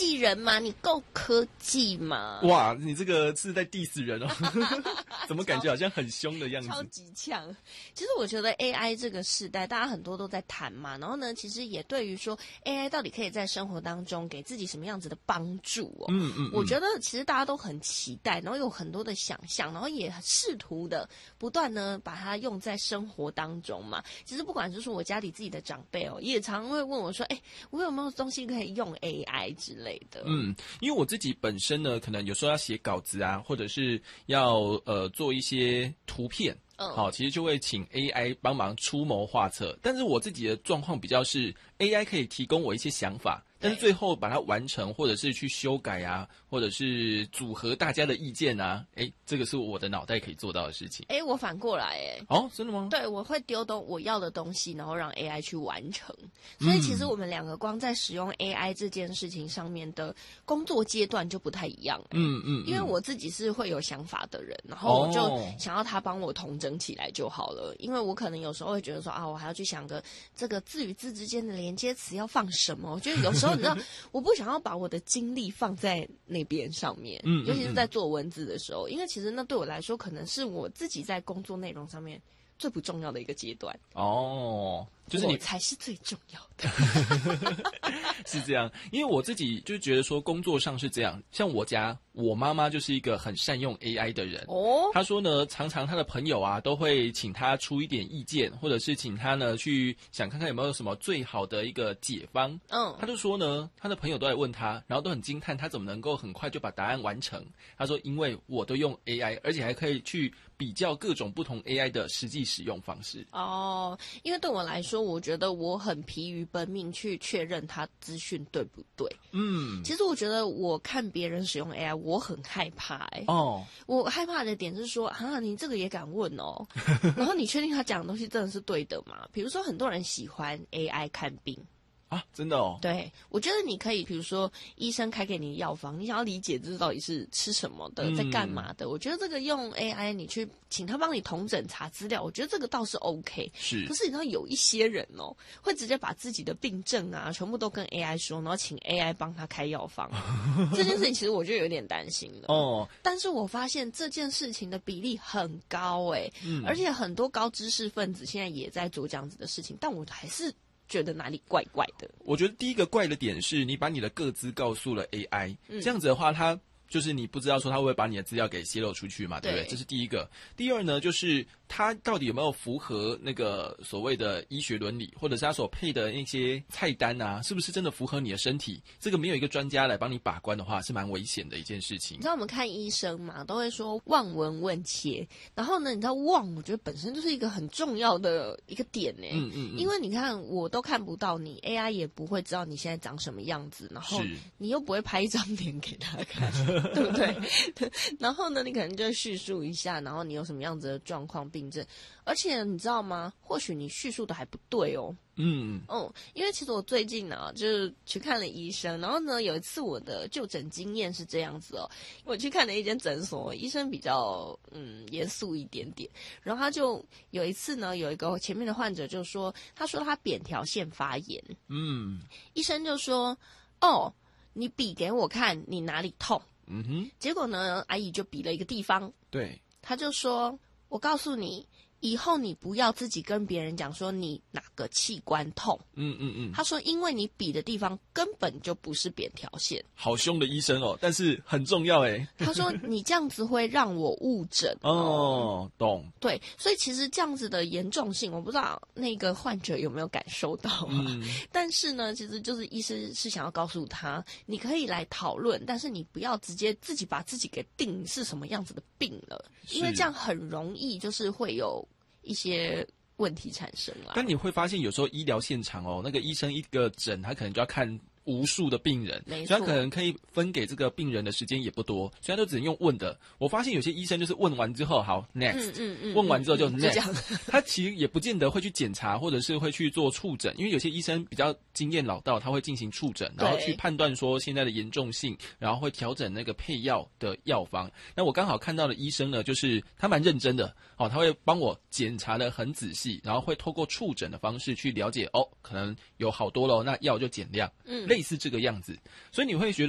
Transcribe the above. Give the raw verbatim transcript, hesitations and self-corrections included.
技人吗？你够科技吗？ 哇，你这个是在 diss 人哦，怎么感觉好像很凶的样子？ 超级呛。其实我觉得 A I 这个时代，大家很多都在谈嘛，然后呢，其实也对于说 A I 到底可以在生活当中给自己什么样子的帮助哦。 嗯嗯嗯， 我觉得其实大家都很期待，然后有很多的想象，然后也试图的不断呢把它用在生活当中嘛。其实不管就是我家里自己的长辈哦，也常会问我说：“哎，我有没有东西可以用 A I 之类的？” 嗯，因为我自己本身呢，可能有时候要写稿子啊，或者是要呃做一些图片。好、哦，其实就会请 A I 帮忙出谋划策，但是我自己的状况比较是 A I 可以提供我一些想法，但是最后把它完成，或者是去修改啊，或者是组合大家的意见啊，诶，这个是我的脑袋可以做到的事情。 诶，我反过来诶。 哦，真的吗？ 对，我会丢东我要的东西，然后让 A I 去完成。所以其实我们两个光在使用 A I 这件事情上面的工作阶段就不太一样。 嗯嗯， 因为我自己是会有想法的人，然后我就想要他帮我统整起来就好了。因为我可能有时候会觉得说啊，我还要去想个这个字与字之间的连接词要放什么。我觉得有时候你知道，我不想要把我的精力放在那边上面，嗯，尤其是在做文字的时候，因为其实那对我来说可能是我自己在工作内容上面最不重要的一个阶段。 哦，就是你我才是最重要的。 是这样，因为我自己就觉得说工作上是这样，像我家我妈妈就是一个很善用 A I 的人哦。她说呢，常常她的朋友啊都会请她出一点意见，或者是请她呢去想看看有没有什么最好的一个解方。嗯，她就说呢，她的朋友都来问她，然后都很惊叹她怎么能够很快就把答案完成。她说，因为我都用 A I， 而且还可以去比较各种不同 A I 的实际使用方式。 哦，因为对我来说，我觉得我很疲于奔命去确认它资讯对不对。嗯，其实我觉得我看别人使用 A I， 我很害怕哎、欸。哦，我害怕的点是说，啊，你这个也敢问哦？然后你确定他讲的东西真的是对的吗？比如说，很多人喜欢 A I 看病。 啊，真的哦。 对，我觉得你可以，比如说医生开给你的药方，你想要理解这到底是吃什么的，在干嘛的。嗯、我觉得这个用 A I 你去请他帮你统整查资料，我觉得这个倒是 OK。是，可是你知道有一些人哦，会直接把自己的病症啊全部都跟 A I 说，然后请 A I 帮他开药方。这件事情其实我就有点担心了。哦，但是我发现这件事情的比例很高哎、欸嗯，而且很多高知识分子现在也在做这样子的事情，但我还是觉得哪里怪怪的。 我觉得第一个怪的点是你把你的个资告诉了 A I，嗯、这样子的话，它就是你不知道说它会不会把你的资料给泄露出去嘛，对不对？这是第一个。第二呢，就是它到底有没有符合那个所谓的医学伦理，或者是它所配的那些菜单啊，是不是真的符合你的身体？这个没有一个专家来帮你把关的话，是蛮危险的一件事情。 你知道我们看医生嘛，都会说望闻问切，然后呢，你知道望，我觉得本身就是一个很重要的一个点呢、欸。嗯嗯嗯。因为你看，我都看不到你 ，A I 也不会知道你现在长什么样子，然后你又不会拍一张脸给他看。对不对？然后呢，你可能就叙述一下，然后你有什么样子的状况、病症，而且你知道吗？或许你叙述的还不对哦。嗯嗯，因为其实我最近呢，就是去看了医生，然后呢，有一次我的就诊经验是这样子哦，我去看了一间诊所，医生比较嗯严肃一点点，然后他就有一次呢，有一个前面的患者就说，他说他扁桃腺发炎，嗯，医生就说，哦，你比给我看，你哪里痛？嗯哼，结果呢，阿姨就比了一个地方， 对， 他就说，我告诉你。以后你不要自己跟别人讲说你哪个器官痛，嗯嗯嗯。他说，因为你比的地方根本就不是扁桃腺。 好凶的医生哦，但是很重要哎。 他说你这样子会让我误诊哦。 哦，懂。 对，所以其实这样子的严重性，我不知道那个患者有没有感受到啊。嗯、但是呢，其实就是医生是想要告诉他，你可以来讨论，但是你不要直接自己把自己给定是什么样子的病了，因为这样很容易就是会有一些问题产生啦。 但你会发现有时候医疗现场哦，那个医生一个诊他可能就要看无数的病人，所以他可能可以分给这个病人的时间也不多，所以他就只能用问的。我发现有些医生就是问完之后好 next， 嗯嗯嗯，问完之后就 next，嗯、他其实也不见得会去检查，或者是会去做触诊，因为有些医生比较经验老道，他会进行触诊，然后去判断说现在的严重性，然后会调整那个配药的药方。那我刚好看到的医生呢，就是他蛮认真的，哦，他会帮我检查得很仔细，然后会透过触诊的方式去了解，哦，可能有好多咯，那药就减量，嗯。类似这个样子，所以你会觉得